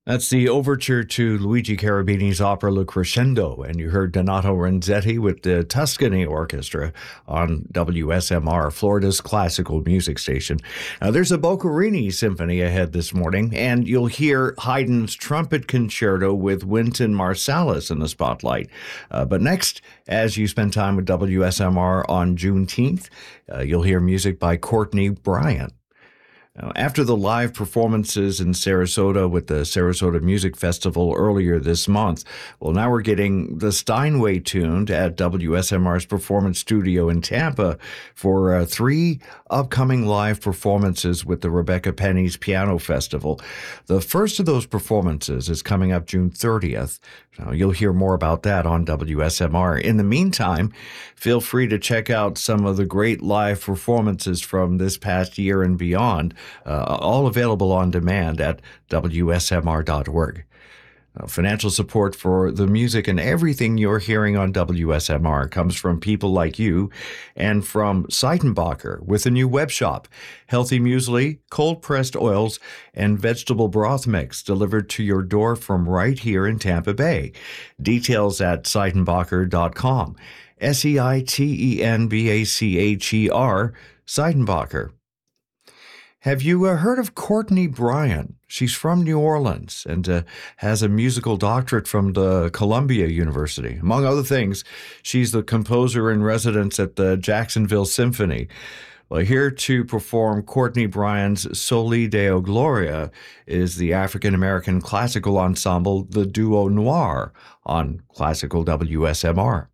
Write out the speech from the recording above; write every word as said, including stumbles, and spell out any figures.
That's the overture to Luigi Cherubini's opera Le Crescendo, and you heard Donato Renzetti with the Tuscany Orchestra on W S M R, Florida's classical music station. Now, there's a Boccherini symphony ahead this morning, and you'll hear Haydn's Trumpet Concerto with Wynton Marsalis in the spotlight. Uh, but next, as you spend time with W S M R on Juneteenth, uh, you'll hear music by Courtney Bryant. Now, after the live performances in Sarasota with the Sarasota Music Festival earlier this month, well, now we're getting the Steinway tuned at W S M R's Performance Studio in Tampa for uh, three upcoming live performances with the Rebecca Penny's Piano Festival. The first of those performances is coming up June thirtieth. Now, you'll hear more about that on W S M R. In the meantime, feel free to check out some of the great live performances from this past year and beyond, uh, all available on demand at W S M R dot org. Uh, financial support for the music and everything you're hearing on W S M R comes from people like you and from Seitenbacher with a new web shop, healthy muesli, cold-pressed oils, and vegetable broth mix delivered to your door from right here in Tampa Bay. Details at Seitenbacher dot com. S E I T E N B A C H E R, Seitenbacher. Have you uh, heard of Courtney Bryant? She's from New Orleans and uh, has a musical doctorate from the Columbia University. Among other things, she's the composer in residence at the Jacksonville Symphony. Well, here to perform Courtney Bryant's Soli Deo Gloria is the African-American classical ensemble, the Duo Noir, on Classical W S M R.